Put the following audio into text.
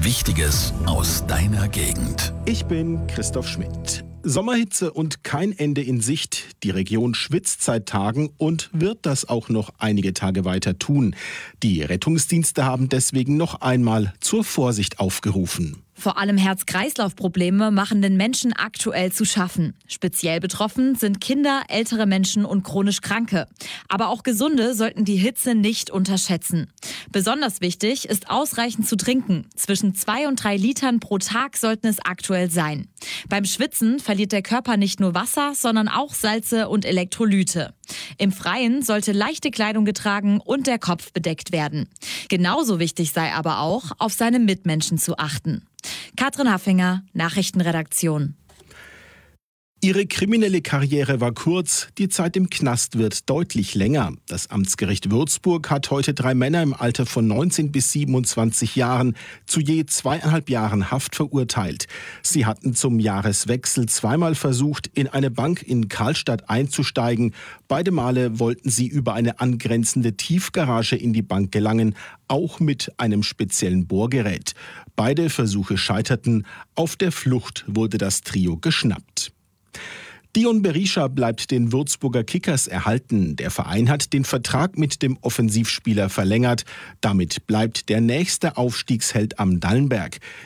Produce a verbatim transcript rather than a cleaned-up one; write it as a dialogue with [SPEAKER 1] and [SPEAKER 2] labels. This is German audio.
[SPEAKER 1] Wichtiges aus deiner Gegend.
[SPEAKER 2] Ich bin Christoph Schmidt. Sommerhitze und kein Ende in Sicht. Die Region schwitzt seit Tagen und wird das auch noch einige Tage weiter tun. Die Rettungsdienste haben deswegen noch einmal zur Vorsicht aufgerufen.
[SPEAKER 3] Vor allem Herz-Kreislauf-Probleme machen den Menschen aktuell zu schaffen. Speziell betroffen sind Kinder, ältere Menschen und chronisch Kranke. Aber auch Gesunde sollten die Hitze nicht unterschätzen. Besonders wichtig ist ausreichend zu trinken. Zwischen zwei und drei Litern pro Tag sollten es aktuell sein. Beim Schwitzen verliert der Körper nicht nur Wasser, sondern auch Salze und Elektrolyte. Im Freien sollte leichte Kleidung getragen und der Kopf bedeckt werden. Genauso wichtig sei aber auch, auf seine Mitmenschen zu achten. Katrin Haffinger, Nachrichtenredaktion.
[SPEAKER 2] Ihre kriminelle Karriere war kurz, die Zeit im Knast wird deutlich länger. Das Amtsgericht Würzburg hat heute drei Männer im Alter von neunzehn bis siebenundzwanzig Jahren zu je zweieinhalb Jahren Haft verurteilt. Sie hatten zum Jahreswechsel zweimal versucht, in eine Bank in Karlstadt einzusteigen. Beide Male wollten sie über eine angrenzende Tiefgarage in die Bank gelangen, auch mit einem speziellen Bohrgerät. Beide Versuche scheiterten. Auf der Flucht wurde das Trio geschnappt. Dion Berisha bleibt den Würzburger Kickers erhalten. Der Verein hat den Vertrag mit dem Offensivspieler verlängert. Damit bleibt der nächste Aufstiegsheld am Dallenberg.